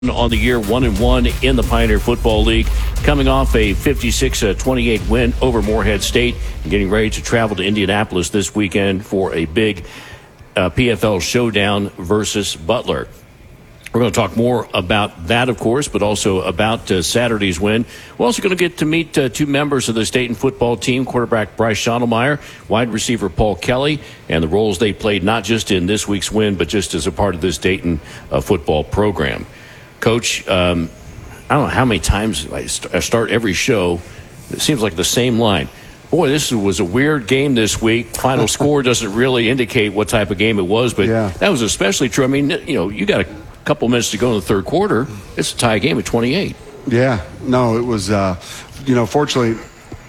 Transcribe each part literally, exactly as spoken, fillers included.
On the year, one and one in the Pioneer Football League, coming off a fifty-six twenty-eight win over Morehead State, and getting ready to travel to Indianapolis this weekend for a big uh, P F L showdown versus Butler. We're going to talk more about that, of course, but also about uh, Saturday's win. We're also going to get to meet uh, two members of the Dayton football team, quarterback Bryce Schottelmeyer, wide receiver Paul Kelly, and the roles they played not just in this week's win, but just as a part of this Dayton uh, football program. Coach, um, I don't know how many times I, st- I start every show. It seems like the same line. Boy, this was a weird game this week. Final score doesn't really indicate what type of game it was, but yeah. that was especially true. I mean, you know, you got a couple minutes to go in the third quarter. It's a tie game at twenty-eight. Yeah, no, it was, uh, you know, fortunately,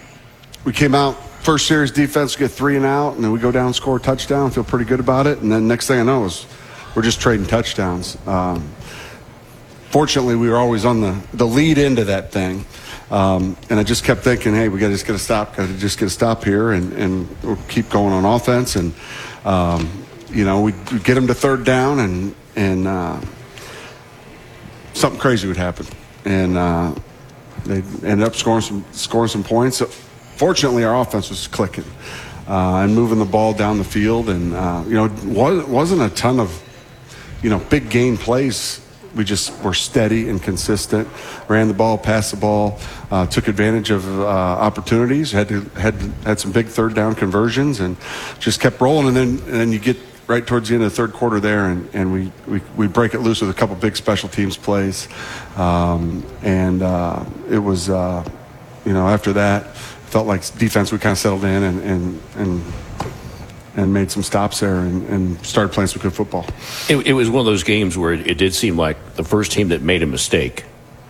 we came out, first series defense, get three and out, and then we go down, score a touchdown, feel pretty good about it. And then next thing I know is we're just trading touchdowns. Um, Fortunately, we were always on the, the lead into that thing. Um, and I just kept thinking, hey, we got to just got to stop, got to just get a stop here and, and we'll keep going on offense. And, um, you know, we we'd get them to third down and, and uh, something crazy would happen. And uh, they ended up scoring some, scoring some points. So fortunately, our offense was clicking uh, and moving the ball down the field. And, uh, you know, it was, wasn't a ton of, you know, big game plays. We just were steady and consistent, ran the ball, passed the ball, uh, took advantage of uh, opportunities, had to, had had some big third down conversions, and just kept rolling. And then and then you get right towards the end of the third quarter there, and, and we, we, we break it loose with a couple big special teams plays. Um, and uh, it was, uh, you know, after that, felt like defense, we kind of settled in and and and and made some stops there and, and started playing some good football. It, it was one of those games where it, it did seem like the first team that made a mistake,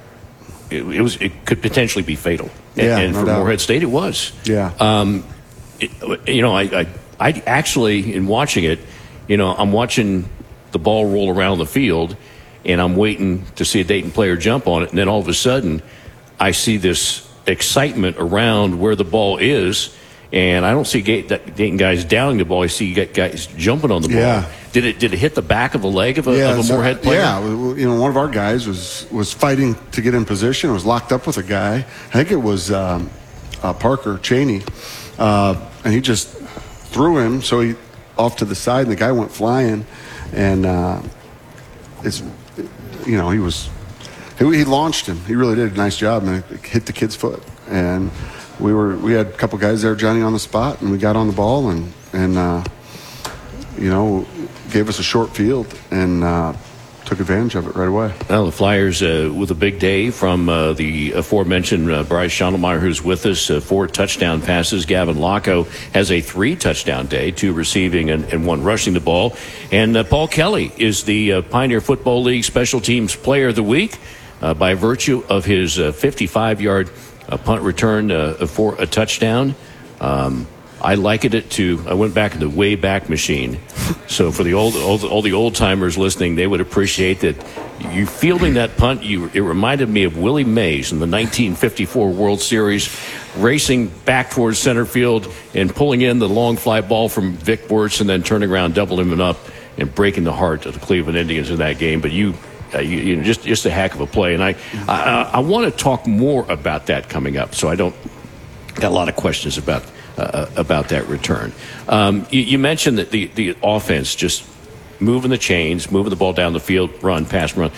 it, it was it could potentially be fatal. And, yeah, and no for doubt. Morehead State, it was. Yeah. Um, it, you know, I, I, I actually, in watching it, you know, I'm watching the ball roll around the field, and I'm waiting to see a Dayton player jump on it, and then all of a sudden, I see this excitement around where the ball is. And I don't see Dayton guys downing the ball. I see guys jumping on the ball. Yeah. Did it did it hit the back of the leg of a, yeah, of a so, Morehead player? Yeah, you know, one of our guys was was fighting to get in position. Was locked up with a guy. I think it was um, uh, Parker Cheney, uh, and he just threw him so he off to the side, and the guy went flying, and uh, it's you know he was he, he launched him. He really did a nice job, and it hit the kid's foot, and. We were we had a couple guys there, Johnny, on the spot, and we got on the ball and and uh, you know gave us a short field and uh, took advantage of it right away. Well, the Flyers uh, with a big day from uh, the aforementioned uh, Bryce Schottelmeyer, who's with us, uh, four touchdown passes. Gavin Locko has a three touchdown day, two receiving and, and one rushing the ball. And uh, Paul Kelly is the uh, Pioneer Football League Special Teams Player of the Week uh, by virtue of his uh, fifty-five yard a punt return uh, for a touchdown. Um, I likened it to, I went back in the way back machine. So for the old, old all the old timers listening, they would appreciate that you fielding that punt. You, it reminded me of Willie Mays in the nineteen fifty-four World Series, racing back towards center field and pulling in the long fly ball from Vic Wertz and then turning around, doubling him up and breaking the heart of the Cleveland Indians in that game. But you, Uh, you, you know, just just a heck of a play, and I I, I want to talk more about that coming up. So I don't got a lot of questions about uh, about that return. Um, you, you mentioned that the the offense just moving the chains, moving the ball down the field, run, pass, run.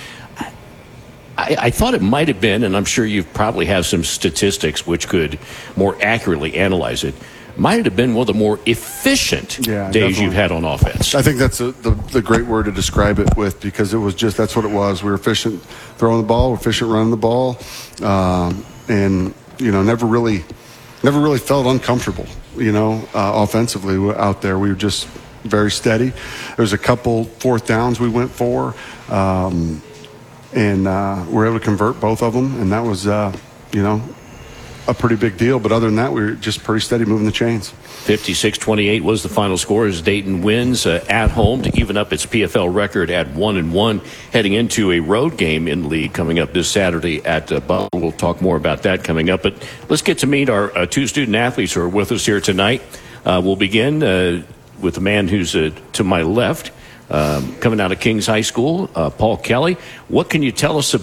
I, I thought it might have been, and I'm sure you probably have some statistics which could more accurately analyze it. Might have been one of the more efficient yeah, days definitely. you've had on offense. I think that's a, the, the great word to describe it with, because it was just, that's what it was. We were efficient throwing the ball, efficient running the ball, um, and, you know, never really, never really felt uncomfortable, you know, uh, offensively out there. We were just very steady. There was a couple fourth downs we went for, um, and uh, we were able to convert both of them, and that was, uh, you know, a pretty big deal. But other than that, we were just pretty steady moving the chains. fifty-six twenty-eight was the final score as Dayton wins uh, at home to even up its P F L record at one and one, heading into a road game in the league coming up this Saturday at uh, Butler. We'll talk more about that coming up. But let's get to meet our uh, two student athletes who are with us here tonight. Uh, we'll begin uh, with the man who's uh, to my left. um, coming out of Kings High School. Uh, Paul Kelly, what can you tell us